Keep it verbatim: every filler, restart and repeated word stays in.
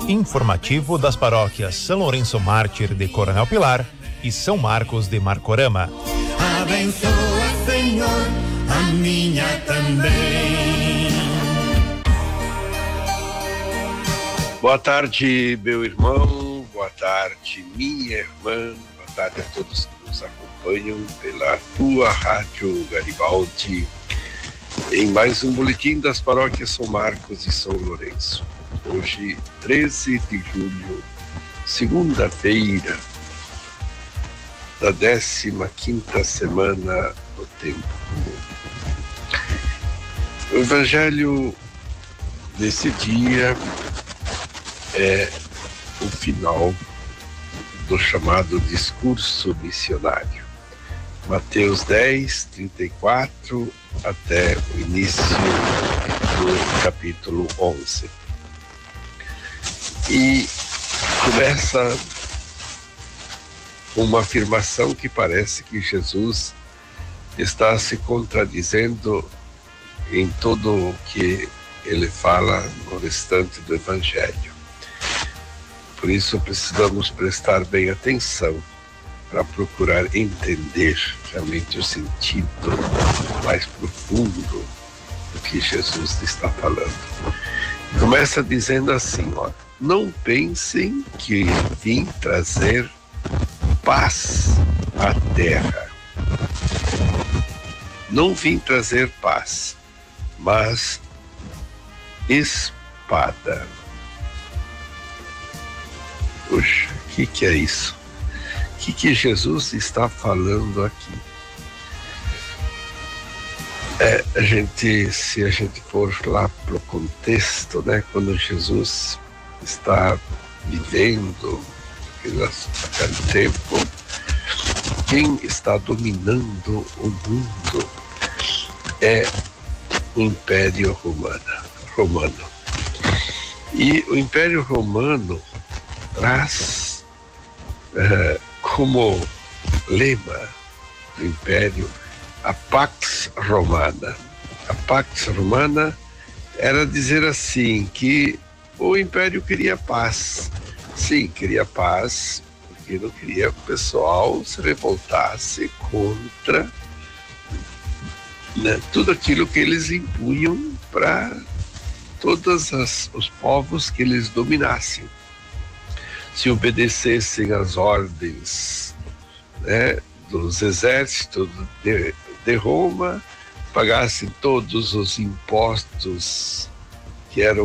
informativo das paróquias São Lourenço Mártir de Coronel Pilar e São Marcos de Marcorama. Abençoa, Senhor, a minha também. Boa tarde, meu irmão, boa tarde, minha irmã, boa tarde a todos que nos acompanham pela tua Rádio Garibaldi, em mais um boletim das paróquias São Marcos e São Lourenço. Hoje, treze de julho, segunda-feira da décima quinta semana do tempo comum. O evangelho desse dia é o final do chamado discurso missionário. Mateus dez, trinta e quatro até o início do capítulo onze. E começa uma afirmação que parece que Jesus está se contradizendo em tudo o que ele fala no restante do evangelho. Por isso precisamos prestar bem atenção para procurar entender realmente o sentido mais profundo do que Jesus está falando. Começa dizendo assim, ó, não pensem que vim trazer paz à terra. Não vim trazer paz, mas espada. Puxa, o que, que é isso? O que, que Jesus está falando aqui? É, a gente, se a gente for lá pro contexto, né, quando Jesus está vivendo naquele tempo, quem está dominando o mundo é o Império Romano. Romano. E o Império Romano traz uh, como lema do Império a Pax Romana. A Pax Romana era dizer assim, que o Império queria paz. Sim, queria paz, porque não queria que o pessoal se revoltasse contra, né, tudo aquilo que eles impunham para todos as, os povos que eles dominassem. Se obedecessem às ordens, né, dos exércitos de, de Roma, pagassem todos os impostos que eram